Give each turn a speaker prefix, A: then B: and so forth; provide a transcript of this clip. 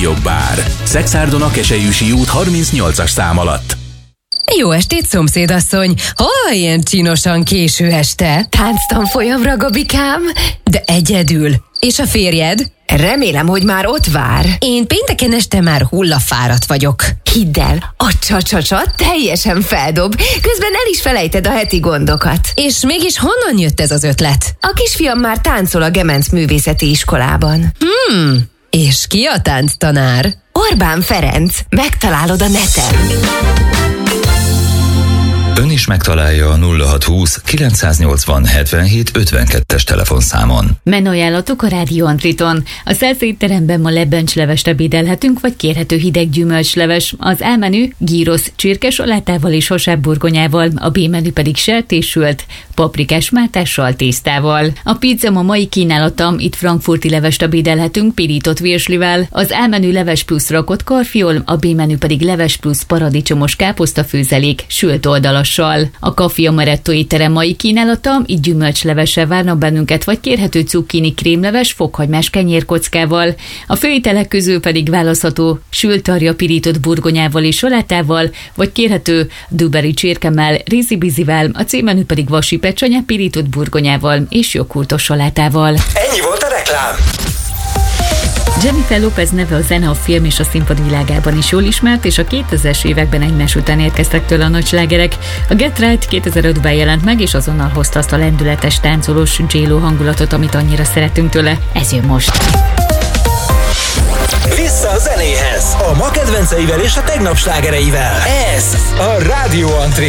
A: legjobb bár. Szexárdon a Keselyűsi út 38-as szám alatt.
B: Jó estét, szomszédasszony! Hol ilyen csinosan késő este?
C: Tánctanfolyamra, Gabikám?
B: De egyedül. És a férjed?
C: Remélem, hogy már ott vár.
B: Én pénteken este már hullafáradt vagyok.
C: Hidd el, a csa-csa-csa teljesen feldob, közben el is felejted a heti gondokat.
B: És mégis honnan jött ez az ötlet?
C: A kisfiam már táncol a Gemenc Művészeti Iskolában.
B: És ki a tánctanár?
C: Orbán Ferenc, megtalálod a neten.
D: Ön is megtalálja a 0620 980 77 52-es telefonszámon.
E: Menüajánlatok a Rádió Antriton. A Szelsz étteremben ma lebbencslevest ebédelhetünk, vagy kérhető hideg gyümölcsleves. Az A menü gyrosz csirkesalátával és hasábburgonyával, a B menü pedig sertéssült, paprikás mátással, tésztával. A pizza ma mai kínálata, itt frankfurti levest ebédelhetünk pirított virslivel. Az A menü leves plusz rakott karfiol, a B menü pedig leves plusz paradicsomos káposztafőzelék sült oldalas. A Café Amaretto étterem mai kínálata, így gyümölcslevessel várnak bennünket, vagy kérhető cukkini krémleves fokhagymás kenyérkockával. A főételek közül pedig választható sült tarja pirított burgonyával és salátával, vagy kérhető duberi csirkemmel, rizibizivel, a C-menü pedig vasi pecsanye pirított burgonyával és joghurtos salátával.
F: Ennyi volt a reklám!
E: Jennifer Lopez neve a zene, a film és a színpad világában is jól ismert, és a 2000-es években egymás után érkeztek tőle a nagy slágerek. A Get Right 2005-ben jelent meg, és azonnal hozta azt a lendületes, táncolós J-Lo hangulatot, amit annyira szeretünk tőle. Ez jön most.
F: Vissza a zenéhez, a ma kedvenceivel és a tegnap slágereivel. Ez a Rádió Antri.